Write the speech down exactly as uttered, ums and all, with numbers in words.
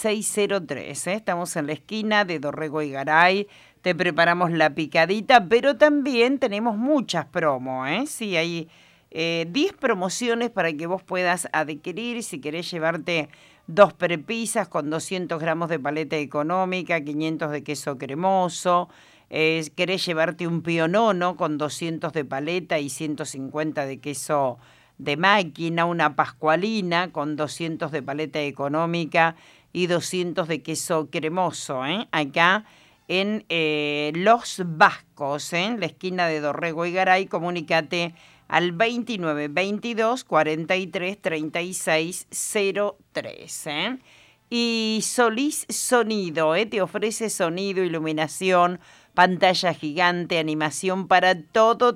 seis cero tres. ¿eh? Estamos en la esquina de Dorrego y Garay. Te preparamos la picadita, pero también tenemos muchas promos. ¿eh? Sí, hay eh, diez promociones para que vos puedas adquirir si querés llevarte dos prepisas con doscientos gramos de paleta económica, quinientos de queso cremoso. Eh, querés llevarte un pionono con doscientos de paleta y ciento cincuenta de queso de máquina, una pascualina con doscientos de paleta económica y doscientos de queso cremoso, ¿eh? Acá en eh, Los Vascos, ¿eh? en la esquina de Dorrego y Garay. Comunícate al veintinueve veintidós cuarenta y tres treinta y seis cero tres. ¿eh? Y Solís Sonido, ¿eh? te ofrece sonido, iluminación, pantalla gigante, animación para todo